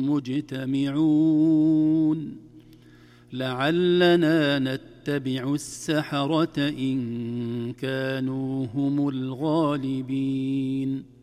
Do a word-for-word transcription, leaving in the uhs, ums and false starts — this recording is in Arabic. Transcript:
مجتمعون لعلنا نتبع السحرة إن كانوا هم الغالبين.